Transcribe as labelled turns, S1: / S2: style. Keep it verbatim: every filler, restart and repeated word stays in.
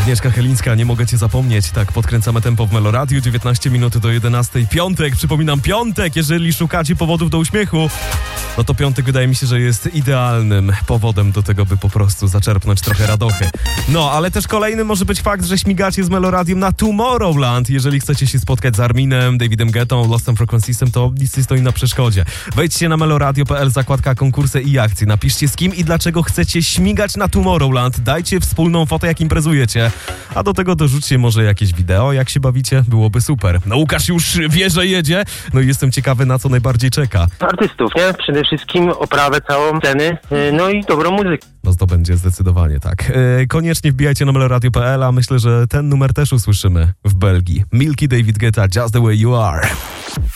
S1: Agnieszka Chylińska, nie mogę cię zapomnieć. Tak, podkręcamy tempo w Meloradiu, dziewiętnaście minut do jedenastej. Piątek, przypominam, piątek, jeżeli szukacie powodów do uśmiechu, no to piątek wydaje mi się, że jest idealnym powodem do tego, by po prostu zaczerpnąć trochę radochy. No, ale też kolejny może być fakt, że śmigacie z Meloradiem na Tomorrowland. Jeżeli chcecie się spotkać z Arminem, Davidem Guettą, Lost and Frequencysem, to nic nie stoi na przeszkodzie. Wejdźcie na meloradio kropka p l, zakładka konkursy i akcje. Napiszcie, z kim i dlaczego chcecie śmigać na Tomorrowland. Dajcie wspólną fotę, jak imprezujecie. A do tego dorzućcie może jakieś wideo, jak się bawicie. Byłoby super. No, Łukasz już wie, że jedzie. No i jestem ciekawy, na co najbardziej czeka.
S2: Artystów, nie? Przede wszystkim oprawę całą, sceny, no i dobrą muzykę.
S1: No to będzie zdecydowanie tak. E, koniecznie wbijajcie na meloradio kropka p l, a myślę, że ten numer też usłyszymy w Belgii. Milky, David Guetta, Just the Way You Are.